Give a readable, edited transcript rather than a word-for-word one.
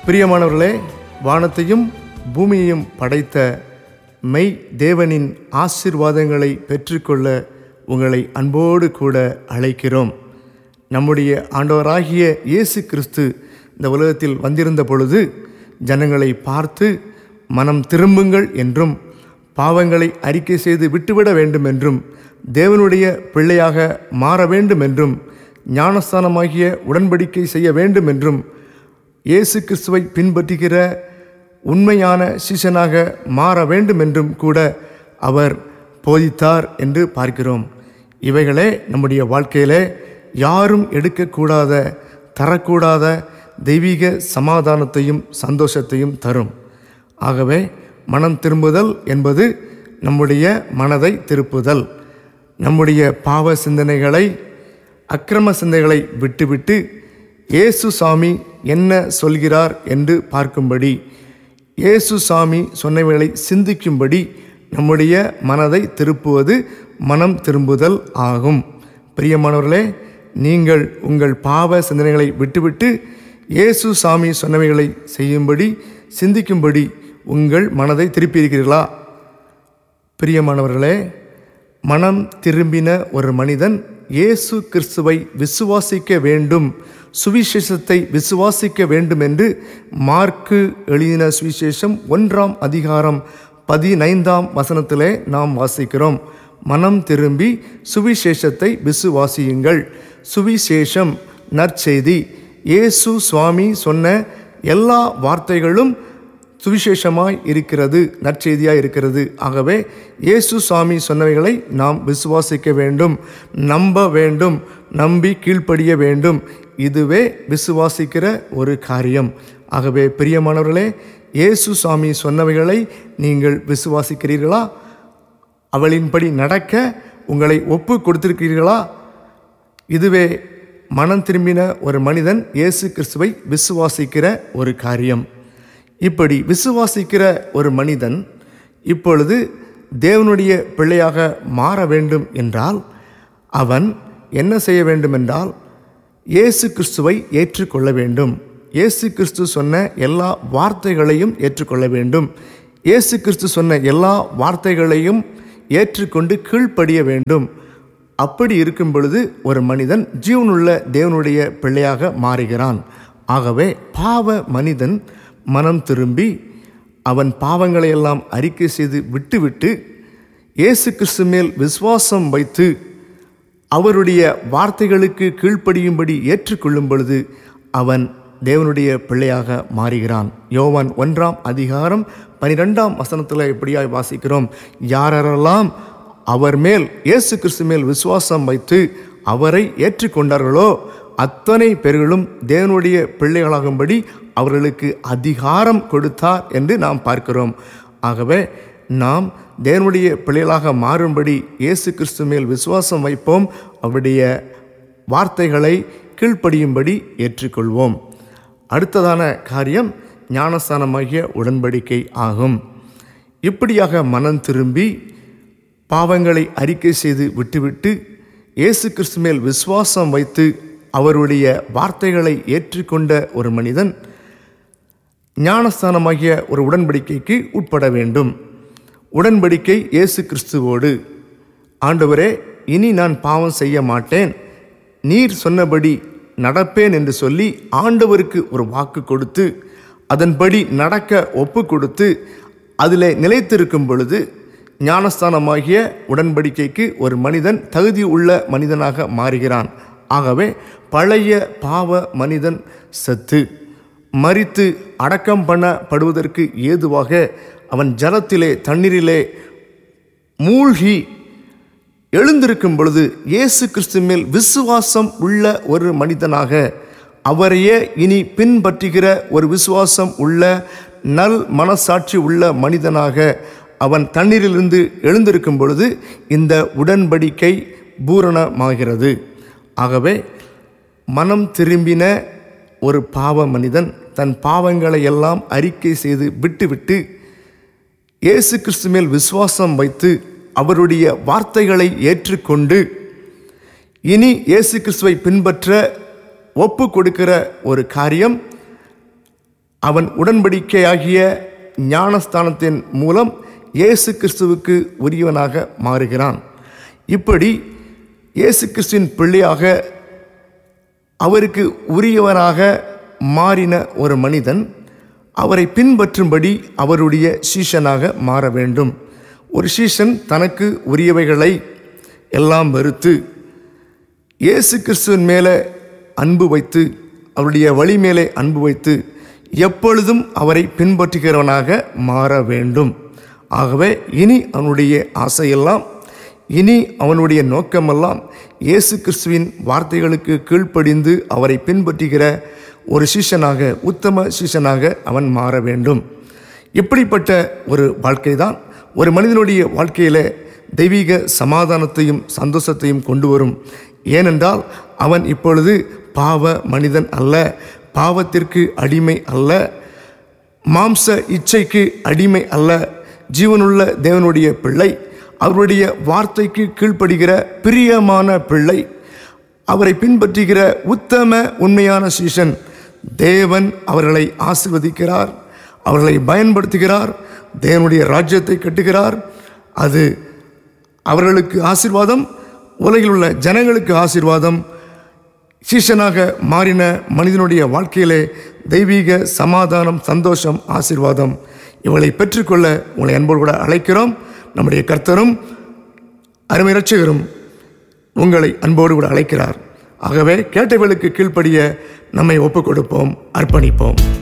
பிரியமானவர்களே, வானத்தையும் பூமியையும் படைத்த மெய் தேவனின் ஆசீர்வாதங்களை பெற்றுக்கொள்ள உங்களை அன்போடு கூட அழைக்கிறோம். நம்முடைய ஆண்டவராகிய இயேசு கிறிஸ்து இந்த உலகத்தில் வந்திருந்த பொழுது ஜனங்களை பார்த்து மனம் திரும்புங்கள் என்றும் பாவங்களை அறிக்கை செய்து விட்டுவிட வேண்டும் என்றும் தேவனுடைய பிள்ளையாக மாற வேண்டும் என்றும் ஞானஸ்தானமாகிய உடன்படிக்கை செய்ய வேண்டும் என்றும் இயேசு கிறிஸ்துவை பின்பற்றுகிற உண்மையான சீஷனாக மாற வேண்டும் என்றும் கூட அவர் போதித்தார் என்று பார்க்கிறோம். இவைகளே நம்முடைய வாழ்க்கையிலே யாரும் எடுக்கக்கூடாத, தரக்கூடாத தெய்வீக சமாதானத்தையும் சந்தோஷத்தையும் தரும். ஆகவே மனம் திரும்புதல் என்பது நம்முடைய மனதை திருப்புதல், நம்முடைய பாவ சிந்தனைகளை, அக்கிரம சிந்தனைகளை விட்டுவிட்டு இயேசு சாமி என்ன சொல்கிறார் என்று பார்க்கும்படி, இயேசு சாமி சொன்னவைகளை சிந்திக்கும்படி நம்முடைய மனதை திருப்புவது மனம் திரும்புதல் ஆகும். பிரியமானவர்களே, நீங்கள் உங்கள் பாவ சிந்தனைகளை விட்டுவிட்டு இயேசு சாமி சொன்னவைகளை செய்யும்படி, சிந்திக்கும்படி உங்கள் மனதை திருப்பியிருக்கிறீர்களா? பிரியமானவர்களே, மனம் திரும்பின ஒரு மனிதன் இயேசு கிறிஸ்துவை விசுவாசிக்க வேண்டும், சுவிசேஷத்தை விசுவாசிக்க வேண்டும் என்று மார்க்கு எழுதின சுவிசேஷம் 1ஆம் அதிகாரம் 15ஆம் வசனத்திலே நாம் வாசிக்கிறோம். மனம் திரும்பி சுவிசேஷத்தை விசுவாசியுங்கள். சுவிசேஷம் நற்செய்தி. இயேசு சுவாமி சொன்ன எல்லா வார்த்தைகளும் சுவிசேஷமாய் இருக்கிறது, நற்செய்தியாய் இருக்கிறது. ஆகவே இயேசு சாமி சொன்னவைகளை நாம் விசுவாசிக்க வேண்டும், நம்ப வேண்டும், நம்பி கீழ்ப்படிய வேண்டும். இதுவே விசுவாசிக்கிற ஒரு காரியம். ஆகவே பிரியமானவர்களே, இயேசு சாமி சொன்னவைகளை நீங்கள் விசுவாசிக்கிறீர்களா? அவளின்படி நடக்க உங்களை ஒப்பு கொடுத்திருக்கிறீர்களா? இதுவே மனம் திரும்பின ஒரு மனிதன் இயேசு கிறிஸ்துவை விசுவாசிக்கிற ஒரு காரியம். இப்படி விசுவாசிக்கிற ஒரு மனிதன் இப்பொழுது தேவனுடைய பிள்ளையாக மாற வேண்டும் என்றால் அவன் என்ன செய்ய வேண்டும் என்றால் இயேசு கிறிஸ்துவை ஏற்றுக்கொள்ள வேண்டும். இயேசு கிறிஸ்து சொன்ன எல்லா வார்த்தைகளையும் ஏற்றுக்கொள்ள வேண்டும். இயேசு கிறிஸ்து சொன்ன எல்லா வார்த்தைகளையும் ஏற்றுக்கொண்டு கீழ்ப்படிய வேண்டும். அப்படி இருக்கும் பொழுது ஒரு மனிதன் ஜீவனுள்ள தேவனுடைய பிள்ளையாக மாறுகிறான். ஆகவே பாவ மனிதன் மனம் திரும்பி அவன் பாவங்களை எல்லாம் அறிக்கை செய்து விட்டுவிட்டு இயேசு கிறிஸ்து மேல் விசுவாசம் வைத்து அவருடைய வார்த்தைகளுக்கு கீழ்ப்படியும்படி ஏற்றுக்கொள்ளும் பொழுது அவன் தேவனுடைய பிள்ளையாக மாறுகிறான். யோவான் 1ஆம் அதிகாரம் 12ஆம் வசனத்தில் எப்படியாய் வாசிக்கிறோம், யாரெல்லாம் அவர் மேல் இயேசு கிறிஸ்து மேல் விசுவாசம் வைத்து அவரை ஏற்றுக்கொண்டார்களோ அத்தனை பேர்களும் தேவனுடைய பிள்ளைகளாகும்படி அவர்களுக்கு அதிகாரம் கொடுத்தார் என்று நாம் பார்க்கிறோம். ஆகவே நாம் தேவனுடைய பிள்ளைகளாக மாறும்படி இயேசு கிறிஸ்து மேல் விசுவாசம் வைப்போம், அவருடைய வார்த்தைகளை கீழ்ப்படியும்படி ஏற்றுக்கொள்வோம். அடுத்ததான காரியம் ஞானஸ்தானமாகிய உடன்படிக்கை ஆகும். இப்படியாக மனம் திரும்பி பாவங்களை அறிக்கை செய்து விட்டுவிட்டு இயேசு கிறிஸ்து மேல் விசுவாசம் வைத்து அவருடைய வார்த்தைகளை ஏற்றுக்கொண்ட ஒரு மனிதன் ஞானஸ்தானமாகிய ஒரு உடன்படிக்கைக்கு உட்பட வேண்டும். உடன்படிக்கை இயேசு கிறிஸ்துவோடு. ஆண்டவரே, இனி நான் பாவம் செய்ய மாட்டேன், நீர் சொன்னபடி நடப்பேன் என்று சொல்லி ஆண்டவருக்கு ஒரு வாக்கு கொடுத்து அதன்படி நடக்க ஒப்பு கொடுத்து அதில் நிலைத்திருக்கும் பொழுது ஞானஸ்தானமாகிய உடன்படிக்கைக்கு ஒரு மனிதன் தகுதி உள்ள மனிதனாக மாறுகிறான். ஆகவே பழைய பாவ மனிதன் செத்து மரித்து அடக்கம் பண்ணப்படுவதற்கு ஏதுவாக அவன் ஜலத்திலே தண்ணீரிலே மூழ்கி எழுந்திருக்கும் பொழுது இயேசு கிறிஸ்து மேல் விசுவாசம் உள்ள ஒரு மனிதனாக, அவரையே இனி பின்பற்றுகிற ஒரு விசுவாசம் உள்ள நல் மனசாட்சி உள்ள மனிதனாக அவன் தண்ணீரிலிருந்து எழுந்திருக்கும் பொழுது இந்த உடன்படிக்கை பூரணமாகிறது. ஆகவே மனம் திரும்பின ஒரு பாவ மனிதன் தன் பாவங்களை எல்லாம் அறிக்கை செய்து விட்டுவிட்டு இயேசு கிறிஸ்து மேல் விசுவாசம் வைத்து அவருடைய வார்த்தைகளை ஏற்றுக்கொண்டு இனி இயேசு கிறிஸ்துவை பின்பற்ற ஒப்பு கொடுக்கிற ஒரு காரியம், அவன் உடன்படிக்கையாகிய ஞானஸ்தானத்தின் மூலம் இயேசு கிறிஸ்துவுக்கு உரியவனாக மாறுகிறான். இப்படி இயேசு கிறிஸ்துவின் பிள்ளையாக அவருக்கு உரியவனாக மாறின ஒரு மனிதன் அவரை பின்பற்றும்படி அவருடைய சீஷனாக மாற வேண்டும். ஒரு சீஷன் தனக்கு உரியவைகளை எல்லாம் வெறுத்து இயேசு கிறிஸ்துவின் மேலே அன்பு வைத்து அவருடைய வழி மேலே அன்பு வைத்து எப்பொழுதும் அவரை பின்பற்றுகிறவனாக மாற வேண்டும். ஆகவே இனி அவனுடைய ஆசையெல்லாம், இனி அவனுடைய நோக்கமெல்லாம் இயேசு கிறிஸ்துவின் வார்த்தைகளுக்கு கீழ்ப்படிந்து அவரை பின்பற்றுகிற ஒரு சீஷனாக, உத்தம சீஷனாக அவன் மாற வேண்டும். இப்படிப்பட்ட ஒரு வாழ்க்கை தான் ஒரு மனிதனுடைய வாழ்க்கையில் தெய்வீக சமாதானத்தையும் சந்தோஷத்தையும் கொண்டு வரும். ஏனென்றால் அவன் இப்பொழுது பாவ மனிதன் அல்ல, பாவத்திற்கு அடிமை அல்ல, மாம்ச இச்சைக்கு அடிமை அல்ல, ஜீவனுள்ள தேவனுடைய பிள்ளை, அவருடைய வார்த்தைக்கு கீழ்ப்படுகிற பிரியமான பிள்ளை, அவரை பின்பற்றுகிற உத்தம உண்மையான சீஷன். தேவன் அவர்களை ஆசீர்வதிக்கிறார், அவர்களை பயன்படுத்துகிறார், தேவனுடைய ராஜ்யத்தை கட்டுகிறார். அது அவர்களுக்கு ஆசீர்வாதம், உலகில் உள்ள ஜனங்களுக்கு ஆசீர்வாதம். சீஷனாக மாறின மனிதனுடைய வாழ்க்கையிலே தெய்வீக சமாதானம், சந்தோஷம், ஆசீர்வாதம் இவளை பெற்றுக்கொள்ள உங்களை அன்போடு கூட அழைக்கிறோம். நம்முடைய கர்த்தரும் அருமை இரட்சகரும் உங்களை அன்போடு கூட அழைக்கிறார். ஆகவே கேட்டவர்களுக்கு கீழ்ப்படிய நம்மை ஒப்புக் கொடுப்போம், அர்ப்பணிப்போம்.